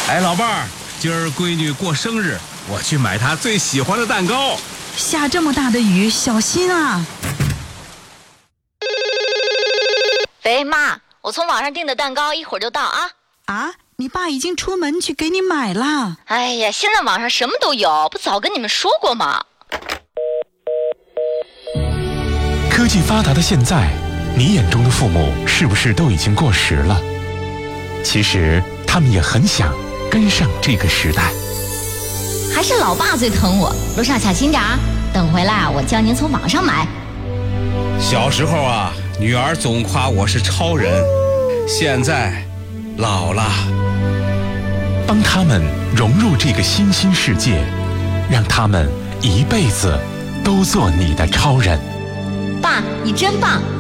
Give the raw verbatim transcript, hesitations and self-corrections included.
哎，老伴儿，今儿闺女过生日，我去买她最喜欢的蛋糕。 下这么大的雨，小心啊！ 喂，妈，我从网上订的蛋糕一会儿就到啊。 啊，你爸已经出门去给你买了。 哎呀，现在网上什么都有，不早跟你们说过吗？ 科技发达的现在，你眼中的父母是不是都已经过时了？其实他们也很想跟上这个时代。 还是老爸最疼我，楼上小心点儿，等回来我教您从网上买。 小时候啊，女儿总夸我是超人，现在老了。 帮他们融入这个新兴世界，让他们一辈子都做你的超人。 爸，你真棒！